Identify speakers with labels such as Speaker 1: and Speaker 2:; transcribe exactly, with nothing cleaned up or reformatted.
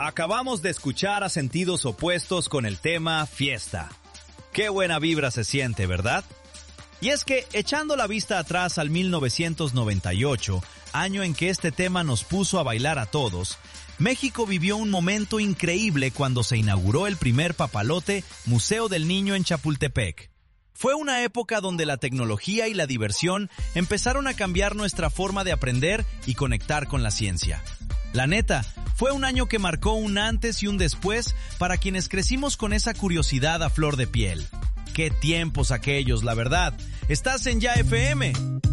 Speaker 1: Acabamos de escuchar a Sentidos Opuestos con el tema Fiesta. Qué buena vibra se siente, ¿verdad? Y es que, echando la vista atrás al mil novecientos noventa y ocho, año en que este tema nos puso a bailar a todos, México vivió un momento increíble cuando se inauguró el primer papalote Museo del Niño en Chapultepec. Fue una época donde la tecnología y la diversión empezaron a cambiar nuestra forma de aprender y conectar con la ciencia. La neta, fue un año que marcó un antes y un después para quienes crecimos con esa curiosidad a flor de piel. ¡Qué tiempos aquellos, la verdad! ¡Estás en Ya F M!